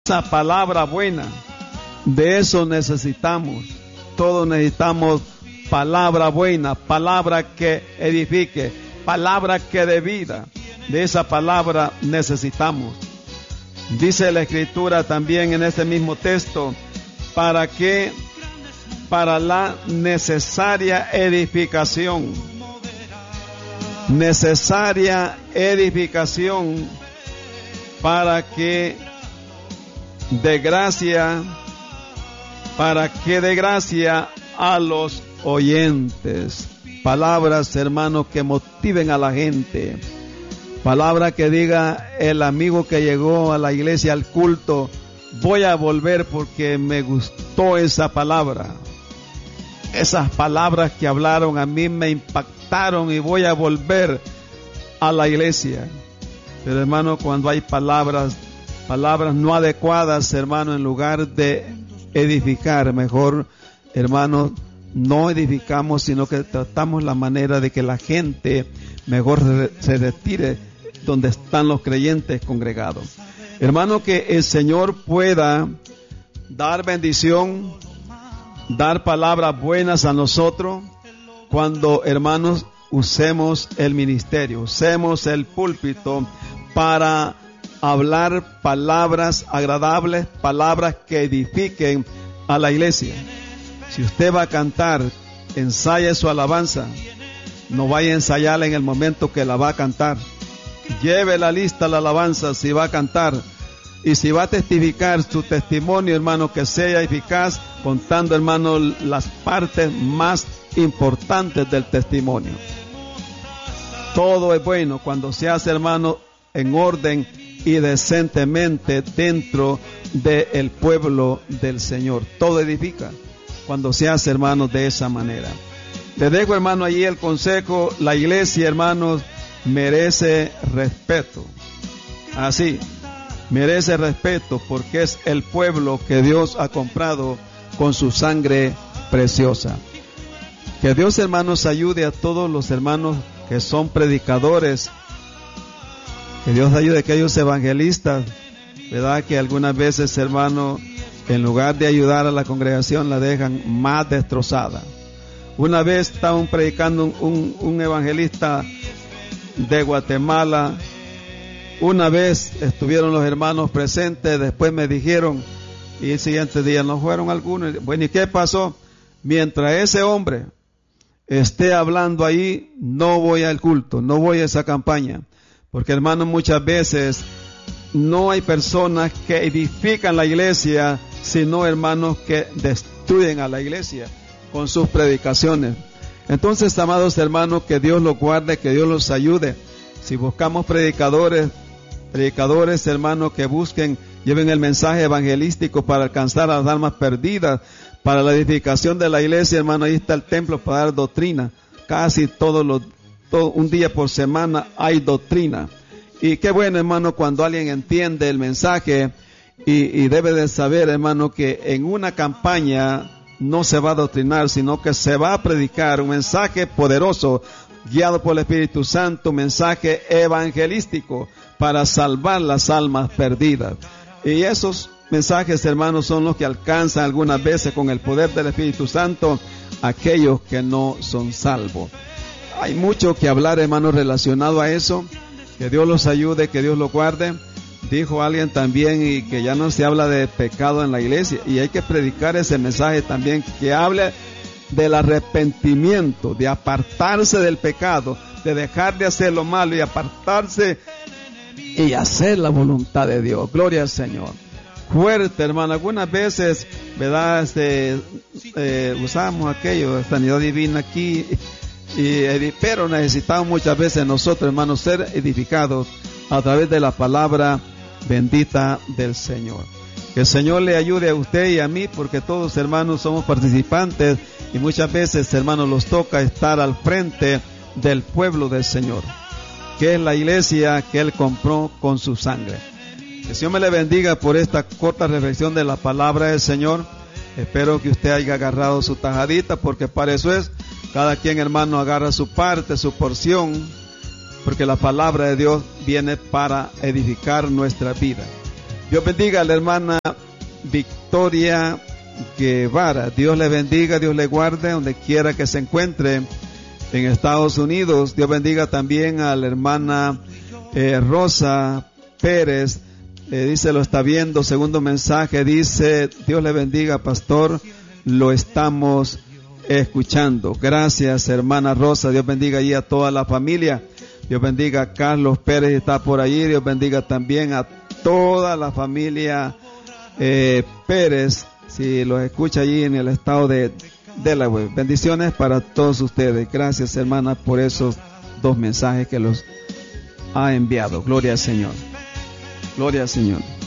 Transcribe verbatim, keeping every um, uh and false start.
esa palabra buena. De eso necesitamos. Todos necesitamos palabra buena, palabra que edifique, palabra que dé vida. De esa palabra necesitamos. Dice la Escritura también en este mismo texto, para que, para la necesaria edificación, necesaria edificación, para que de gracia, para que de gracia a los oyentes. Palabras, hermanos, que motiven a la gente. Palabra que diga el amigo que llegó a la iglesia, al culto, voy a volver porque me gustó esa palabra. Esas palabras que hablaron a mí me impactaron y voy a volver a la iglesia. Pero hermano, cuando hay palabras, palabras no adecuadas, hermano, en lugar de edificar, mejor, hermano, no edificamos, sino que tratamos la manera de que la gente mejor se retire donde están los creyentes congregados. Hermano, que el Señor pueda dar bendición, dar palabras buenas a nosotros cuando, hermanos, usemos el ministerio, usemos el púlpito para hablar palabras agradables, palabras que edifiquen a la iglesia. Si usted va a cantar, ensaye su alabanza. No vaya a ensayarla en el momento que la va a cantar. Lleve la lista la alabanza si va a cantar. Y si va a testificar, su testimonio, hermano, que sea eficaz, contando, hermano, las partes más importantes del testimonio. Todo es bueno cuando se hace, hermano, en orden y decentemente dentro del pueblo del Señor. Todo edifica cuando se hace, hermanos, de esa manera. Le dejo, hermano, allí el consejo. La iglesia, hermanos, merece respeto. Así, merece respeto porque es el pueblo que Dios ha comprado con su sangre preciosa. Que Dios, hermanos, ayude a todos los hermanos que son predicadores. Que Dios ayude a aquellos evangelistas, ¿verdad? Que algunas veces, hermano, en lugar de ayudar a la congregación, la dejan más destrozada. Una vez estaban predicando un, un, un evangelista de Guatemala. Una vez estuvieron los hermanos presentes, después me dijeron, y el siguiente día no fueron algunos. Bueno, ¿y qué pasó? Mientras ese hombre esté hablando ahí, no voy al culto, no voy a esa campaña. Porque, hermanos, muchas veces no hay personas que edifican la iglesia, sino hermanos que destruyen a la iglesia con sus predicaciones. Entonces, amados hermanos, que Dios los guarde, que Dios los ayude. Si buscamos predicadores, predicadores, hermanos, que busquen, lleven el mensaje evangelístico para alcanzar a las almas perdidas, para la edificación de la iglesia, hermano, ahí está el templo para dar doctrina. Casi todos los Todo, un día por semana hay doctrina. Y qué bueno, hermano, cuando alguien entiende el mensaje y, y debe de saber, hermano, que en una campaña no se va a doctrinar, sino que se va a predicar un mensaje poderoso, guiado por el Espíritu Santo, un mensaje evangelístico para salvar las almas perdidas. Y esos mensajes, hermanos, son los que alcanzan algunas veces con el poder del Espíritu Santo a aquellos que no son salvos. Hay mucho que hablar, hermanos, relacionado a eso. Que Dios los ayude, que Dios los guarde. Dijo alguien también y que ya no se habla de pecado en la iglesia. Y hay que predicar ese mensaje también, que hable del arrepentimiento, de apartarse del pecado, de dejar de hacer lo malo y apartarse y hacer la voluntad de Dios. Gloria al Señor. Fuerte, hermano. Algunas veces, ¿verdad? Este, eh, usamos aquello, sanidad divina aquí. Y, pero necesitamos muchas veces nosotros, hermanos, ser edificados a través de la palabra bendita del Señor. Que el Señor le ayude a usted y a mí, porque todos, hermanos, somos participantes y muchas veces, hermanos, nos toca estar al frente del pueblo del Señor, que es la iglesia que Él compró con su sangre. Que el Señor me le bendiga por esta corta reflexión de la palabra del Señor. Espero que usted haya agarrado su tajadita, porque para eso es. Cada quien, hermano, agarra su parte, su porción, porque la palabra de Dios viene para edificar nuestra vida. Dios bendiga a la hermana Victoria Guevara. Dios le bendiga, Dios le guarde donde quiera que se encuentre en Estados Unidos. Dios bendiga también a la hermana eh, Rosa Pérez. Eh, dice, lo está viendo. Segundo mensaje dice, Dios le bendiga, pastor. Lo estamos escuchando. Gracias, hermana Rosa. Dios bendiga allí a toda la familia. Dios bendiga a Carlos Pérez, está por allí. Dios bendiga también a toda la familia eh, Pérez, si los escucha allí en el estado de Delaware. Bendiciones para todos ustedes. Gracias, hermana, por esos dos mensajes que los ha enviado. Gloria al Señor. Gloria al Señor.